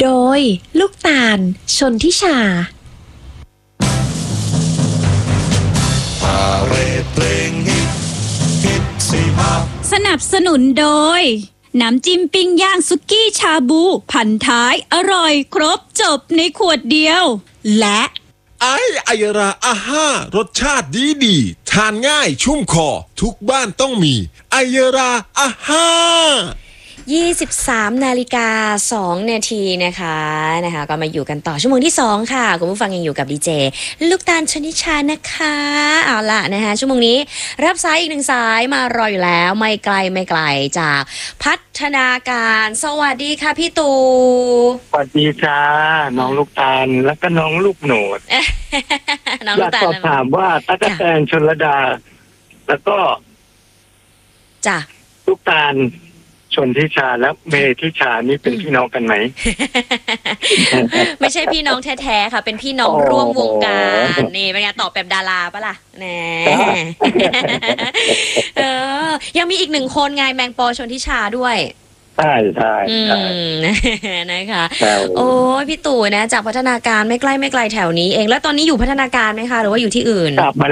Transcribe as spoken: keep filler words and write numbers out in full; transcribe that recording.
โดยลูกตาลชนทิชาพาเรดเพลงฮิตฮิตสิฮะสนับสนุนโดยน้ำจิ้มปิ้งย่างสุกี้ชาบูพันท้ายอร่อยครบจบในขวดเดียวและไอไอยราอาห้ารสชาติดีดีทานง่ายชุ่มคอทุกบ้านต้องมีไอยราอาห้ายี่สิบสามนาฬิกาสองนาทีนะคะนะคะก็มาอยู่กันต่อชั่วโมงที่สองค่ะคุณผู้ฟังยังอยู่กับดีเจลูกตาลชนิชานะคะเอาล่ะนะคะชั่วโมงนี้รับสายอีกหนึ่งสายมารออยู่แล้วไม่ไกลไม่ไกลจากพัฒนาการสวัสดีค่ะพี่ตูสวัสดีจ้าน้องลูกตาลแล้วก็น้องลูกโหนดน้องอลูยากกตาลสอบถามว่าตั๊กแตนชลดา แล้วก็จ้ะลูกตาลชนทิชาและเมทิชานี่เป็นพี่น้องกันไหมไม่ใช่พี่น้องแท้ๆค่ะเป็นพี่น้องร่วมวงการนี่เป็นไงตอบแบบดาราปะล่ะแน่ เออยังมีอีกหนึ่งคนไงแมงปอชนทิชาด้วยใช่ใช่อืใช่มนะคะโอ้ยพี่ตู่นะจากพัฒนาการไม่ใกล้ไม่ไกลแถวนี้เองแล้วตอนนี้อยู่พัฒนาการไหมคะหรือว่าอยู่ที่อื่นกลับมา